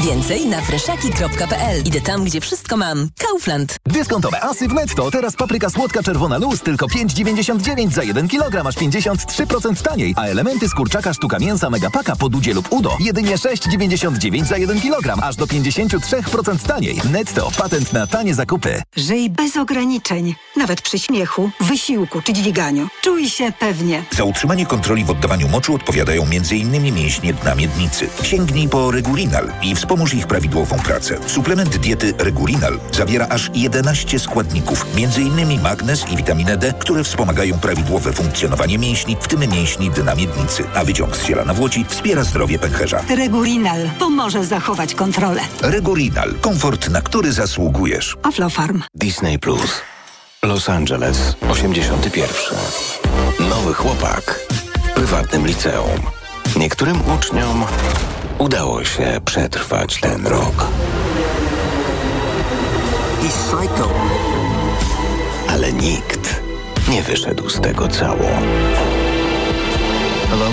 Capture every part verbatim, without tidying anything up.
Więcej na freszaki kropka p l. Idę tam, gdzie wszystko mam. Kaufland. Dyskontowe asy w Netto. Teraz papryka słodka czerwona luz tylko pięć dziewięćdziesiąt dziewięć za jeden kilogram, aż pięćdziesiąt trzy procent taniej. A elementy z kurczaka sztuka mięsa Megapaka po Dudzie lub Udo jedynie sześć dziewięćdziesiąt dziewięć za jeden kilogram, aż do pięćdziesiąt trzy procent taniej. Netto. Patent na tanie zakupy. Żyj bez ograniczeń. Nawet przy śmiechu, wysiłku czy dźwiganiu. Czuj się pewnie. Za utrzymanie kontroli w oddawaniu moczu odpowiadają między innymi mięśnie dna miednicy. Sięgnij po Regulinal i wspomóż ich prawidłową pracę. Suplement diety Regulinal zawiera aż jedenaście składników, między innymi magnez i witaminę D, które wspomagają prawidłowe funkcjonowanie mięśni, w tym mięśni dna miednicy. A wyciąg z ziela nawłoci wspiera zdrowie pęcherza. Regulinal pomoże zachować kontrolę. Regulinal. Komfort, na który zasługujesz. Aflofarm. Disney Plus. Los Angeles, osiemdziesiąty pierwszy. Nowy chłopak w prywatnym liceum. Niektórym uczniom udało się przetrwać ten rok. Ale nikt nie wyszedł z tego cało. Hello?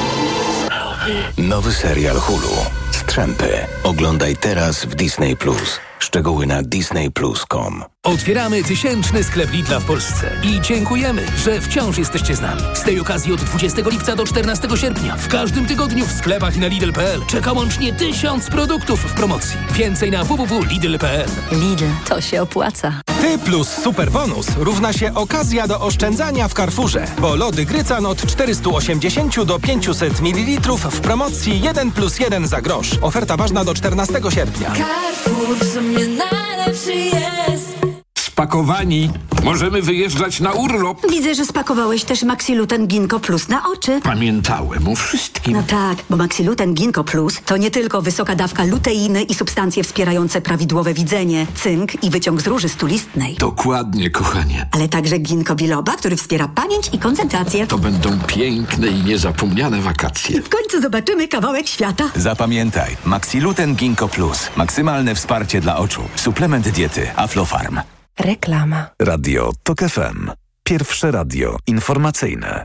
Nowy serial Hulu. Strzępy. Oglądaj teraz w Disney Plus. Szczegóły na disney plus kropka com. Otwieramy tysięczny sklep Lidla w Polsce i dziękujemy, że wciąż jesteście z nami. Z tej okazji od dwudziestego lipca do czternastego sierpnia w każdym tygodniu w sklepach i na Lidl kropka p l czeka łącznie tysiąc produktów w promocji. Więcej na w w w kropka lidl kropka p l. Lidl, to się opłaca. Ty plus super bonus równa się okazja do oszczędzania w Carrefourze, bo lody Grycan od czterysta osiemdziesiąt do pięćset mililitrów w promocji jeden plus jeden za grosz. Oferta ważna do czternastego sierpnia. Carrefour w sumie najlepszy jest. Spakowani. Możemy wyjeżdżać na urlop. Widzę, że spakowałeś też Maxiluten Ginkgo Plus na oczy. Pamiętałem o wszystkim. No tak, bo Maxiluten Ginkgo Plus to nie tylko wysoka dawka luteiny i substancje wspierające prawidłowe widzenie, cynk i wyciąg z róży stulistnej. Dokładnie, kochanie. Ale także ginkgo biloba, który wspiera pamięć i koncentrację. To będą piękne i niezapomniane wakacje. W końcu zobaczymy kawałek świata. Zapamiętaj, Maxiluten Ginkgo Plus. Maksymalne wsparcie dla oczu. Suplement diety Aflofarm. Reklama. Radio TOK F M. Pierwsze radio informacyjne.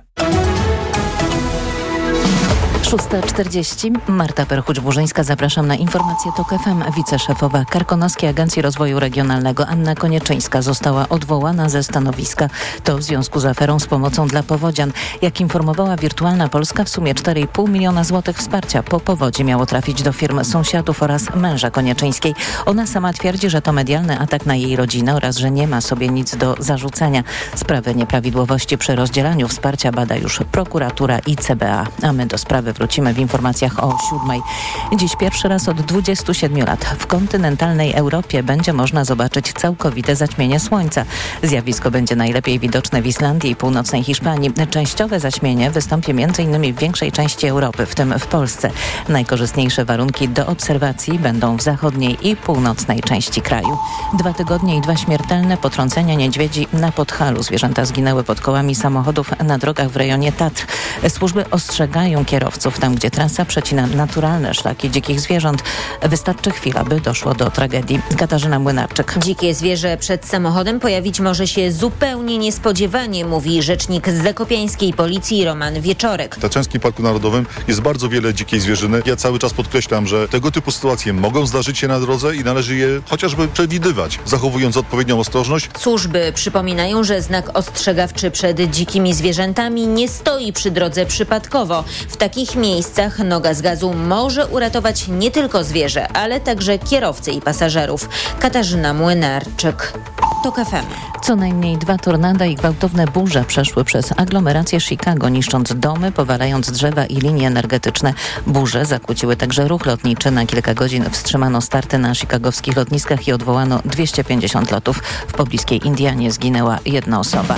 szósta czterdzieści. Marta Perchuć-Burzyńska, zapraszam na informację TOK F M. Wiceszefowa Karkonoskiej Agencji Rozwoju Regionalnego Anna Konieczyńska została odwołana ze stanowiska. To w związku z aferą z pomocą dla powodzian. Jak informowała Wirtualna Polska, w sumie cztery i pół miliona złotych wsparcia po powodzi miało trafić do firm sąsiadów oraz męża Konieczyńskiej. Ona sama twierdzi, że to medialny atak na jej rodzinę oraz że nie ma sobie nic do zarzucenia. Sprawę nieprawidłowości przy rozdzielaniu wsparcia bada już prokuratura i C B A. A my do sprawy wrócimy w informacjach o siódmej. Dziś pierwszy raz od dwudziestu siedmiu lat w kontynentalnej Europie będzie można zobaczyć całkowite zaćmienie słońca. Zjawisko będzie najlepiej widoczne w Islandii i północnej Hiszpanii. Częściowe zaćmienie wystąpi między innymi w większej części Europy, w tym w Polsce. Najkorzystniejsze warunki do obserwacji będą w zachodniej i północnej części kraju. Dwa tygodnie i dwa śmiertelne potrącenia niedźwiedzi na Podhalu. Zwierzęta zginęły pod kołami samochodów na drogach w rejonie Tatr. Służby ostrzegają kierowców tam, gdzie trasa przecina naturalne szlaki dzikich zwierząt. Wystarczy chwila, by doszło do tragedii. Katarzyna Młynarczyk. Dzikie zwierzę przed samochodem pojawić może się zupełnie niespodziewanie, mówi rzecznik z zakopiańskiej policji Roman Wieczorek. W Tatrzańskim Parku Narodowym jest bardzo wiele dzikiej zwierzyny. Ja cały czas podkreślam, że tego typu sytuacje mogą zdarzyć się na drodze i należy je chociażby przewidywać, zachowując odpowiednią ostrożność. Służby przypominają, że znak ostrzegawczy przed dzikimi zwierzętami nie stoi przy drodze przypadkowo. W takich miejscach noga z gazu może uratować nie tylko zwierzę, ale także kierowcę i pasażerów. Katarzyna Młynarczyk. TOK F M. Co najmniej dwa tornada i gwałtowne burze przeszły przez aglomerację Chicago, niszcząc domy, powalając drzewa i linie energetyczne. Burze zakłóciły także ruch lotniczy. Na kilka godzin wstrzymano starty na chicagowskich lotniskach i odwołano dwieście pięćdziesiąt lotów. W pobliskiej Indianie zginęła jedna osoba.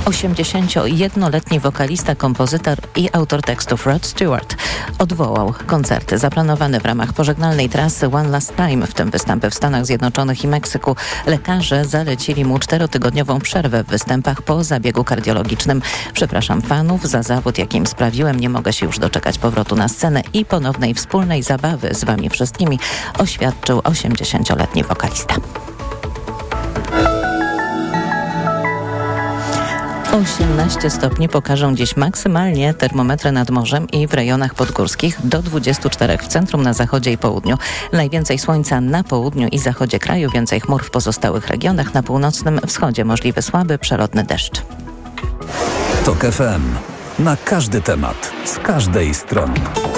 osiemdziesięciojednoletni wokalista, kompozytor i autor tekstów Rod Stewart odwołał koncerty zaplanowane w ramach pożegnalnej trasy One Last Time, w tym występy w Stanach Zjednoczonych i Meksyku. Lekarze zalecili mu czterotygodniową przerwę w występach po zabiegu kardiologicznym. Przepraszam fanów za zawód, jakim sprawiłem. Nie mogę się już doczekać powrotu na scenę i ponownej wspólnej zabawy z wami wszystkimi, oświadczył osiemdziesięcioletni wokalista. osiemnaście stopni pokażą dziś maksymalnie termometry nad morzem i w rejonach podgórskich, do dwudziestu czterech w centrum, na zachodzie i południu. Najwięcej słońca na południu i zachodzie kraju, więcej chmur w pozostałych regionach. Na północnym wschodzie możliwy słaby, przelotny deszcz. TOK F M. Na każdy temat, z każdej strony.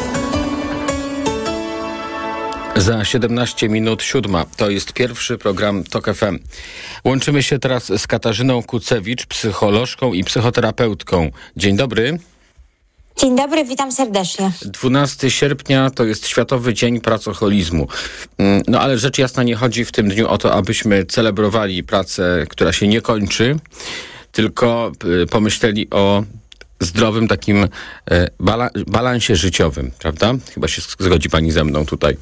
Za siedemnaście minut siódma. To jest pierwszy program TOK F M. Łączymy się teraz z Katarzyną Kucewicz, psycholożką i psychoterapeutką. Dzień dobry. Dzień dobry, witam serdecznie. dwunastego sierpnia to jest Światowy Dzień Pracoholizmu. No ale rzecz jasna nie chodzi w tym dniu o to, abyśmy celebrowali pracę, która się nie kończy, tylko pomyśleli o zdrowym takim bala- balansie życiowym, prawda? Chyba się zgodzi pani ze mną tutaj.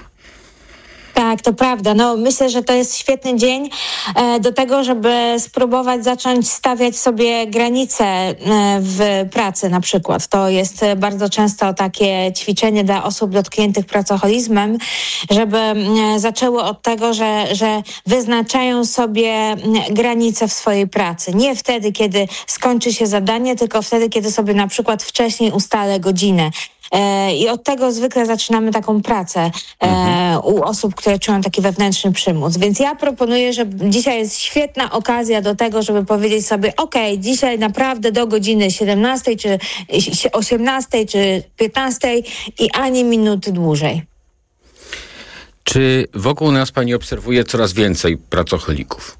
Tak, to prawda. No, myślę, że to jest świetny dzień e, do tego, żeby spróbować zacząć stawiać sobie granice e, w pracy na przykład. To jest bardzo często takie ćwiczenie dla osób dotkniętych pracoholizmem, żeby e, zaczęły od tego, że, że wyznaczają sobie granice w swojej pracy. Nie wtedy, kiedy skończy się zadanie, tylko wtedy, kiedy sobie na przykład wcześniej ustalę godzinę. I od tego zwykle zaczynamy taką pracę e, u osób, które czują taki wewnętrzny przymus. Więc ja proponuję, że dzisiaj jest świetna okazja do tego, żeby powiedzieć sobie, okej, okay, dzisiaj naprawdę do godziny siedemnastej, czy osiemnastej, czy piętnastej i ani minuty dłużej. Czy wokół nas pani obserwuje coraz więcej pracocholików?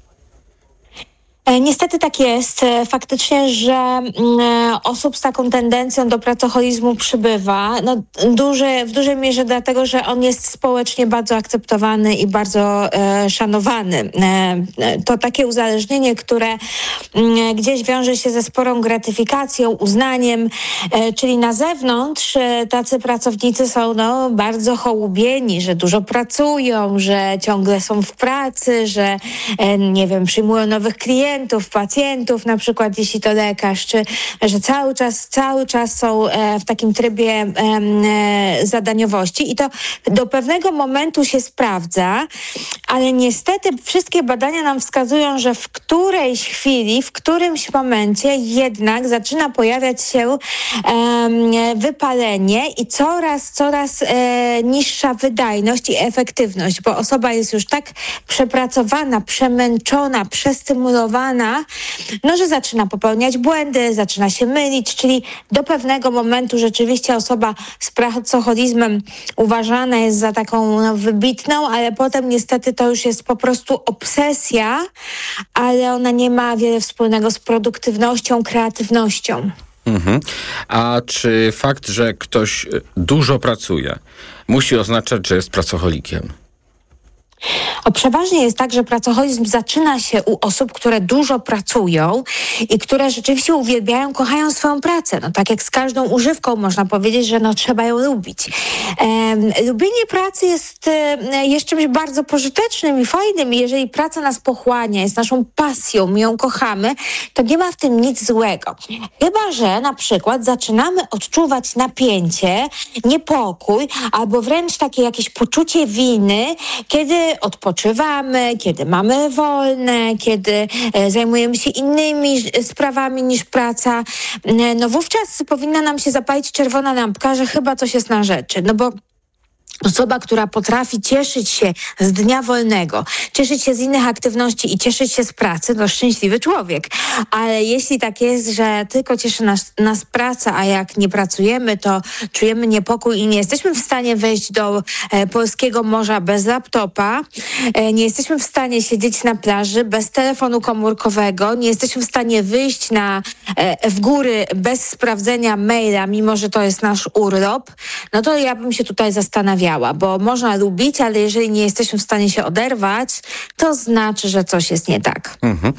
Niestety tak jest. Faktycznie, że osób z taką tendencją do pracoholizmu przybywa. No, duże, w dużej mierze dlatego, że on jest społecznie bardzo akceptowany i bardzo e, szanowany. E, to takie uzależnienie, które m, gdzieś wiąże się ze sporą gratyfikacją, uznaniem, e, czyli na zewnątrz e, tacy pracownicy są no, bardzo hołubieni, że dużo pracują, że ciągle są w pracy, że e, nie wiem, przyjmują nowych klientów, pacjentów, na przykład jeśli to lekarz, czy że cały czas, cały czas są e, w takim trybie e, zadaniowości i to do pewnego momentu się sprawdza, ale niestety wszystkie badania nam wskazują, że w którejś chwili, w którymś momencie jednak zaczyna pojawiać się e, wypalenie i coraz, coraz e, niższa wydajność i efektywność, bo osoba jest już tak przepracowana, przemęczona, przestymulowana, no, że zaczyna popełniać błędy, zaczyna się mylić, czyli do pewnego momentu rzeczywiście osoba z pracoholizmem uważana jest za taką no, wybitną, ale potem niestety to już jest po prostu obsesja, ale ona nie ma wiele wspólnego z produktywnością, kreatywnością. Mhm. A czy fakt, że ktoś dużo pracuje, musi oznaczać, że jest pracocholikiem? O, przeważnie jest tak, że pracoholizm zaczyna się u osób, które dużo pracują i które rzeczywiście uwielbiają, kochają swoją pracę. No tak jak z każdą używką można powiedzieć, że no trzeba ją lubić. E, lubienie pracy jest e, jest czymś bardzo pożytecznym i fajnym. Jeżeli praca nas pochłania, jest naszą pasją, my ją kochamy, to nie ma w tym nic złego. Chyba że na przykład zaczynamy odczuwać napięcie, niepokój albo wręcz takie jakieś poczucie winy, kiedy odpoczywamy, kiedy mamy wolne, kiedy e, zajmujemy się innymi sprawami niż praca, e, no wówczas powinna nam się zapalić czerwona lampka, że chyba coś jest na rzeczy, no bo osoba, która potrafi cieszyć się z dnia wolnego, cieszyć się z innych aktywności i cieszyć się z pracy, to szczęśliwy człowiek. Ale jeśli tak jest, że tylko cieszy nas, nas praca, a jak nie pracujemy, to czujemy niepokój i nie jesteśmy w stanie wejść do e, polskiego morza bez laptopa, e, nie jesteśmy w stanie siedzieć na plaży bez telefonu komórkowego, nie jesteśmy w stanie wyjść na, e, w góry bez sprawdzenia maila, mimo że to jest nasz urlop, no to ja bym się tutaj zastanawiała. Bo można lubić, ale jeżeli nie jesteśmy w stanie się oderwać, to znaczy, że coś jest nie tak. Mhm.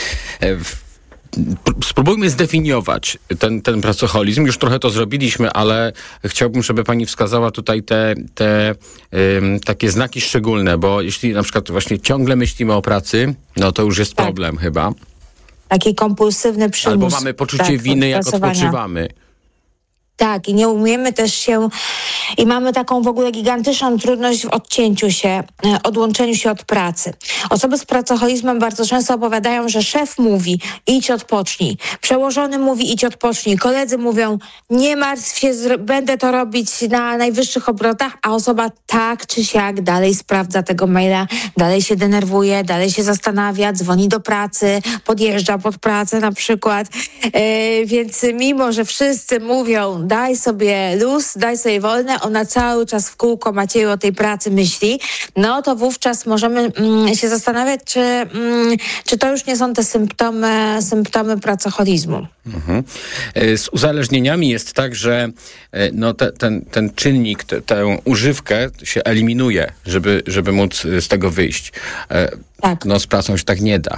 Spróbujmy zdefiniować ten, ten pracoholizm. Już trochę to zrobiliśmy, ale chciałbym, żeby pani wskazała tutaj te, te ym, takie znaki szczególne, bo jeśli na przykład właśnie ciągle myślimy o pracy, no to już jest problem tak. chyba. Taki kompulsywny przymus. Albo mamy poczucie tak, winy, jak odpoczywamy. Tak, i nie umiemy też się, i mamy taką w ogóle gigantyczną trudność w odcięciu się, odłączeniu się od pracy. Osoby z pracoholizmem bardzo często opowiadają, że szef mówi, idź odpocznij. Przełożony mówi, idź odpocznij. Koledzy mówią, nie martw się, będę to robić na najwyższych obrotach, a osoba tak czy siak dalej sprawdza tego maila, dalej się denerwuje, dalej się zastanawia, dzwoni do pracy, podjeżdża pod pracę na przykład. Yy, więc mimo, że wszyscy mówią, daj sobie luz, daj sobie wolne, ona cały czas w kółko Macieju o tej pracy myśli, no to wówczas możemy mm, się zastanawiać, czy, mm, czy to już nie są te symptomy, symptomy pracoholizmu. Mhm. Z uzależnieniami jest tak, że no te, ten, ten czynnik, te, tę używkę się eliminuje, żeby, żeby móc z tego wyjść. Tak. No z pracą się tak nie da.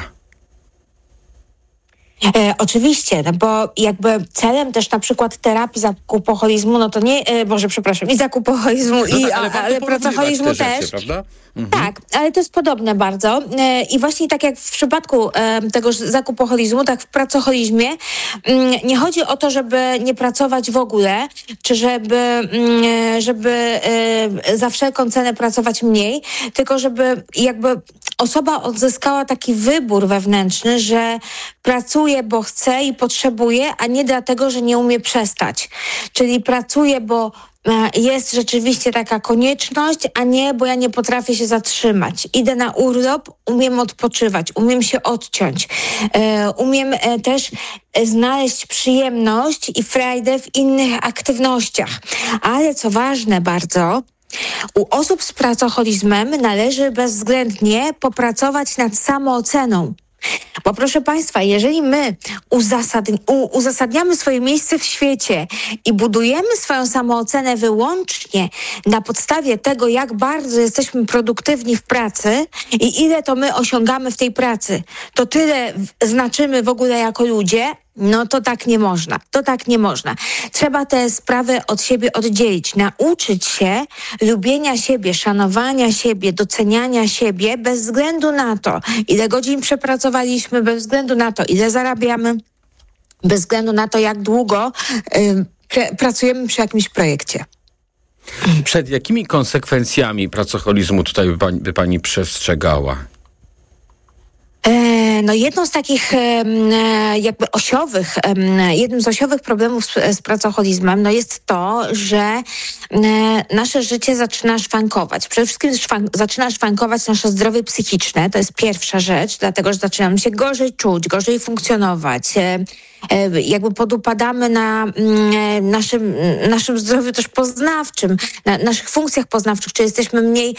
E, oczywiście, no bo jakby celem też na przykład terapii zakupoholizmu, no to nie, e, może przepraszam, i zakupoholizmu, no i, tak, ale, a, ale pracoholizmu te też. Rzeczy, prawda? Mhm. Tak, ale to jest podobne bardzo. E, I właśnie tak jak w przypadku e, tego zakupoholizmu, tak w pracoholizmie m, nie chodzi o to, żeby nie pracować w ogóle, czy żeby, m, żeby e, za wszelką cenę pracować mniej, tylko żeby jakby osoba odzyskała taki wybór wewnętrzny, że pracuje, bo chce i potrzebuje, a nie dlatego, że nie umie przestać. Czyli pracuje, bo jest rzeczywiście taka konieczność, a nie, bo ja nie potrafię się zatrzymać. Idę na urlop, umiem odpoczywać, umiem się odciąć. E, umiem e, też znaleźć przyjemność i frajdę w innych aktywnościach. Ale co ważne bardzo, u osób z pracoholizmem należy bezwzględnie popracować nad samooceną. Bo proszę Państwa, jeżeli my uzasadni- u- uzasadniamy swoje miejsce w świecie i budujemy swoją samoocenę wyłącznie na podstawie tego, jak bardzo jesteśmy produktywni w pracy i ile to my osiągamy w tej pracy, to tyle w- znaczymy w ogóle jako ludzie, no to tak nie można. To tak nie można. Trzeba te sprawy od siebie oddzielić. Nauczyć się lubienia siebie, szanowania siebie, doceniania siebie bez względu na to, ile godzin przepracowaliśmy, bez względu na to, ile zarabiamy, bez względu na to, jak długo y, pr- pracujemy przy jakimś projekcie. Przed jakimi konsekwencjami pracoholizmu tutaj by pani, by pani przestrzegała? No jedną z takich jakby osiowych, jednym z osiowych problemów z, z pracoholizmem no jest to, że nasze życie zaczyna szwankować. Przede wszystkim szwan, zaczyna szwankować nasze zdrowie psychiczne. To jest pierwsza rzecz, dlatego że zaczynamy się gorzej czuć, gorzej funkcjonować. Jakby podupadamy na naszym, naszym zdrowiu też poznawczym, na naszych funkcjach poznawczych, czy jesteśmy mniej,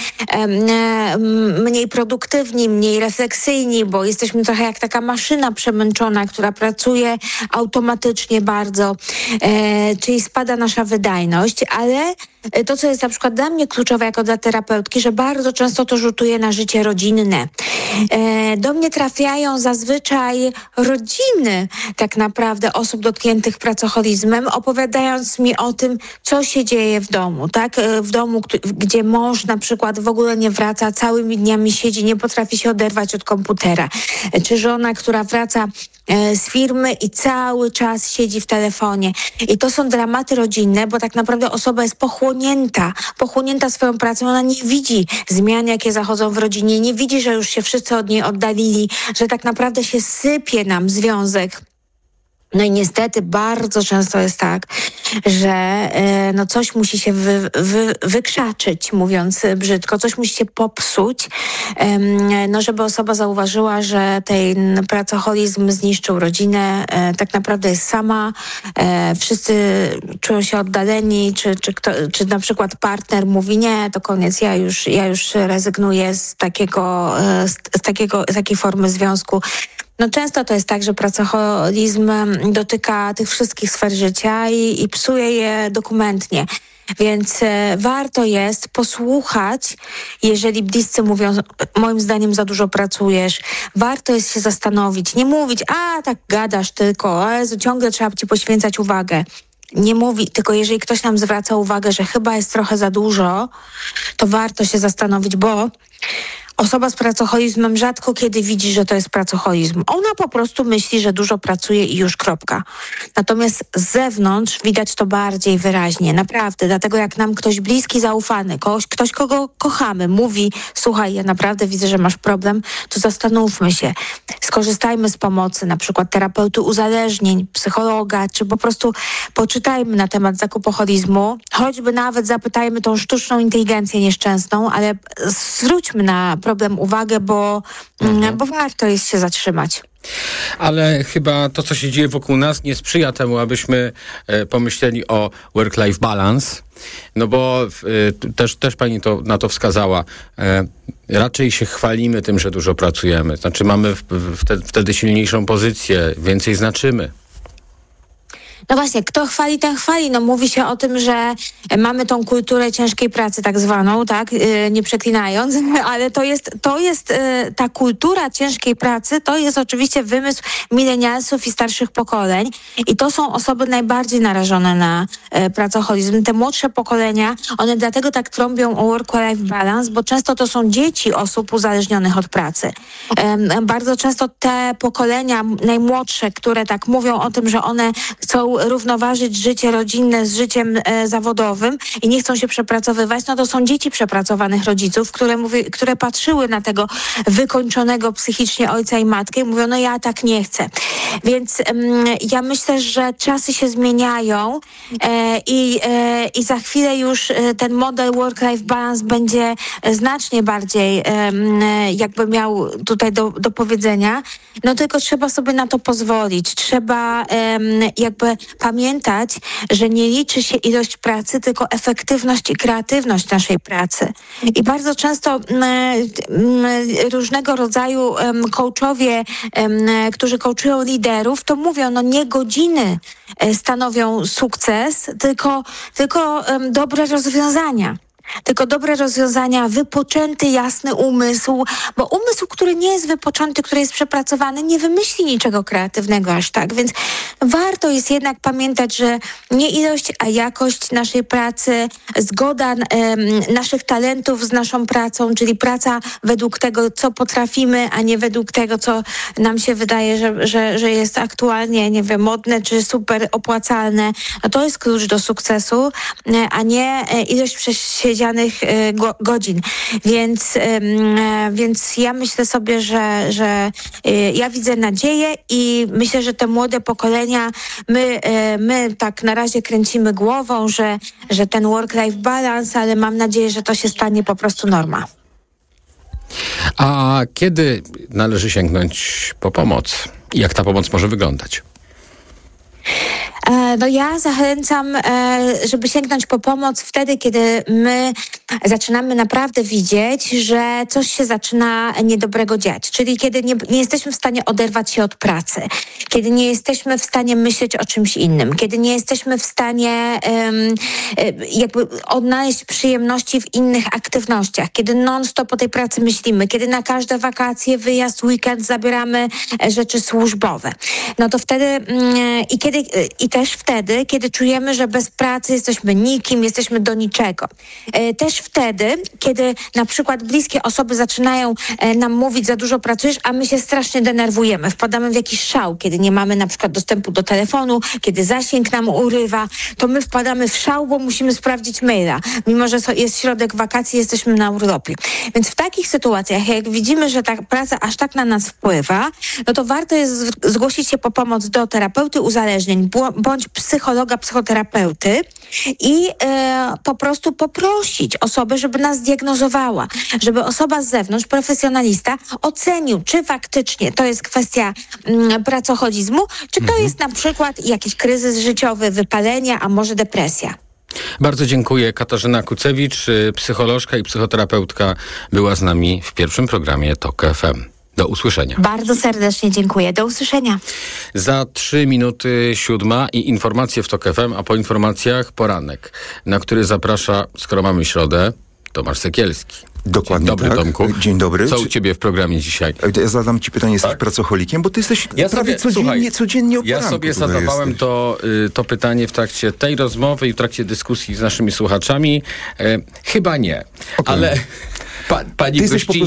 mniej produktywni, mniej refleksyjni, bo jesteśmy trochę jak taka maszyna przemęczona, która pracuje automatycznie bardzo, czyli spada nasza wydajność, ale to, co jest na przykład dla mnie kluczowe jako dla terapeutki, że bardzo często to rzutuje na życie rodzinne. Do mnie trafiają zazwyczaj rodziny tak naprawdę osób dotkniętych pracoholizmem, opowiadając mi o tym, co się dzieje w domu, tak? W domu, gdzie mąż na przykład w ogóle nie wraca, całymi dniami siedzi, nie potrafi się oderwać od komputera. Czy żona, która wraca z firmy i cały czas siedzi w telefonie. I to są dramaty rodzinne, bo tak naprawdę osoba jest pochłonięta, pochłonięta swoją pracą. Ona nie widzi zmian, jakie zachodzą w rodzinie, nie widzi, że już się wszyscy od niej oddalili, że tak naprawdę się sypie nam związek. No i niestety bardzo często jest tak, że e, no coś musi się wy, wy, wykrzaczyć, mówiąc brzydko, coś musi się popsuć, e, no żeby osoba zauważyła, że ten pracoholizm zniszczył rodzinę, e, tak naprawdę jest sama, e, wszyscy czują się oddaleni, czy, czy, kto, czy na przykład partner mówi, nie, to koniec, ja już, ja już rezygnuję z takiego, e, z, z takiego, z takiej formy związku. No często to jest tak, że pracoholizm dotyka tych wszystkich sfer życia i, i psuje je dokumentnie. Więc e, warto jest posłuchać, jeżeli bliscy mówią, moim zdaniem za dużo pracujesz, warto jest się zastanowić, nie mówić, a tak gadasz tylko, ale ciągle trzeba ci poświęcać uwagę. Nie mówi, tylko jeżeli ktoś nam zwraca uwagę, że chyba jest trochę za dużo, to warto się zastanowić, bo osoba z pracoholizmem rzadko kiedy widzi, że to jest pracoholizm. Ona po prostu myśli, że dużo pracuje i już kropka. Natomiast z zewnątrz widać to bardziej wyraźnie, naprawdę. Dlatego jak nam ktoś bliski, zaufany, ktoś, ktoś kogo kochamy, mówi: słuchaj, ja naprawdę widzę, że masz problem, to zastanówmy się. Skorzystajmy z pomocy, na przykład terapeuty uzależnień, psychologa, czy po prostu poczytajmy na temat zakupoholizmu, choćby nawet zapytajmy tą sztuczną inteligencję nieszczęsną, ale zwróćmy na problem uwagę, bo, mhm. bo warto jest się zatrzymać. Ale chyba to, co się dzieje wokół nas, nie sprzyja temu, abyśmy e, pomyśleli o work-life balance. No bo e, też, też pani to, na to wskazała. E, raczej się chwalimy tym, że dużo pracujemy. Znaczy mamy w, w te, wtedy silniejszą pozycję, więcej znaczymy. No właśnie, kto chwali, ten chwali. No mówi się o tym, że mamy tą kulturę ciężkiej pracy tak zwaną, tak, yy, nie przeklinając, ale to jest, to jest yy, ta kultura ciężkiej pracy, to jest oczywiście wymysł milenialsów i starszych pokoleń i to są osoby najbardziej narażone na yy, pracoholizm. Te młodsze pokolenia, one dlatego tak trąbią o work-life balance, bo często to są dzieci osób uzależnionych od pracy. Yy, bardzo często te pokolenia najmłodsze, które tak mówią o tym, że one chcą równoważyć życie rodzinne z życiem e, zawodowym i nie chcą się przepracowywać, no to są dzieci przepracowanych rodziców, które, mówi, które patrzyły na tego wykończonego psychicznie ojca i matkę i mówią: no ja tak nie chcę. Więc em, ja myślę, że czasy się zmieniają e, i, e, i za chwilę już e, ten model work-life balance będzie znacznie bardziej e, jakby miał tutaj do, do powiedzenia. No tylko trzeba sobie na to pozwolić. Trzeba e, jakby pamiętać, że nie liczy się ilość pracy, tylko efektywność i kreatywność naszej pracy. I bardzo często m, m, różnego rodzaju m, coachowie, m, którzy coachują liderów, to mówią, no nie godziny stanowią sukces, tylko, tylko m, dobre rozwiązania. Tylko dobre rozwiązania, wypoczęty, jasny umysł, bo umysł, który nie jest wypoczęty, który jest przepracowany, nie wymyśli niczego kreatywnego aż tak, więc warto jest jednak pamiętać, że nie ilość, a jakość naszej pracy, zgoda em, naszych talentów z naszą pracą, czyli praca według tego, co potrafimy, a nie według tego, co nam się wydaje, że, że, że jest aktualnie, nie wiem, modne czy super opłacalne. No to jest klucz do sukcesu, a nie ilość przesiedzianych Go, godzin. Więc, więc ja myślę sobie, że, że ja widzę nadzieję i myślę, że te młode pokolenia, my, my tak na razie kręcimy głową, że, że ten work-life balance, ale mam nadzieję, że to się stanie po prostu norma. A kiedy należy sięgnąć po pomoc? I jak ta pomoc może wyglądać? No ja zachęcam, żeby sięgnąć po pomoc wtedy, kiedy my zaczynamy naprawdę widzieć, że coś się zaczyna niedobrego dziać. Czyli kiedy nie, nie jesteśmy w stanie oderwać się od pracy, kiedy nie jesteśmy w stanie myśleć o czymś innym, kiedy nie jesteśmy w stanie um, jakby odnaleźć przyjemności w innych aktywnościach, kiedy non-stop o tej pracy myślimy, kiedy na każde wakacje, wyjazd, weekend zabieramy rzeczy służbowe. No to wtedy um, i kiedy i też wtedy, kiedy czujemy, że bez pracy jesteśmy nikim, jesteśmy do niczego. E, też wtedy, kiedy na przykład bliskie osoby zaczynają e, nam mówić: za dużo pracujesz, a my się strasznie denerwujemy. Wpadamy w jakiś szał, kiedy nie mamy na przykład dostępu do telefonu, kiedy zasięg nam urywa, to my wpadamy w szał, bo musimy sprawdzić maila. Mimo że jest środek wakacji, jesteśmy na urlopie. Więc w takich sytuacjach, jak widzimy, że ta praca aż tak na nas wpływa, no to warto jest zgłosić się po pomoc do terapeuty uzależnień, bądź psychologa, psychoterapeuty i e, po prostu poprosić osobę, żeby nas zdiagnozowała, żeby osoba z zewnątrz, profesjonalista ocenił, czy faktycznie to jest kwestia mm, pracoholizmu, czy to jest na przykład jakiś kryzys życiowy, wypalenie, a może depresja. Bardzo dziękuję. Katarzyna Kucewicz, psycholożka i psychoterapeutka, była z nami w pierwszym programie TOK F M. Do usłyszenia. Bardzo serdecznie dziękuję. Do usłyszenia. Za trzy minuty siódma i informacje w TOK F M, a po informacjach poranek, na który zaprasza, skoro mamy środę, Tomasz Sekielski. Dokładnie. Dzień dobry, tak. Tomku. Dzień dobry. Co u ciebie w programie dzisiaj? Ja zadam ci pytanie, jesteś tak? pracocholikiem, bo ty jesteś ja prawie sobie, codziennie, słuchaj, codziennie o poranku. Ja sobie zadawałem to, y, to pytanie w trakcie tej rozmowy i w trakcie dyskusji z naszymi słuchaczami. E, chyba nie, okay. ale pa, pani Gościni